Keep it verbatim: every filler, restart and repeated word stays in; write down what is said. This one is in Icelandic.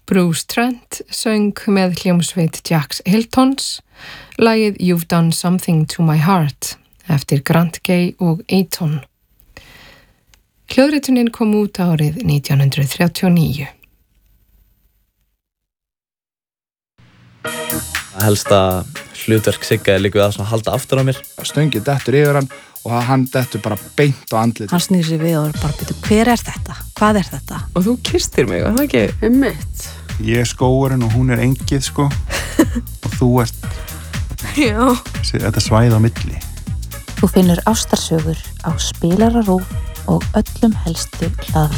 Bruce Trent söng með hljómsveit Jax Hiltons lagið You've Done Something to My Heart eftir Grant Gay og Eyton. Hljóðritunin kom út árið nítján hundrað þrjátíu og níu. Helsta hlutverk Sigga er líka við að halda aftur á mér. Stöngið dettur yfir hann og hann dettur bara beint á andlit. Hann snýr sig við og er bara byrju, hver er þetta? Hvað er þetta? Og þú kyrstir mig, var það ekki? Einmitt. Ég er skógurinn og hún er engið, sko. Og þú ert... Já. Þetta svæði á milli. Þú finnur ástarsögur á Spilara RÚV og öllum helstu hlaðvarpum.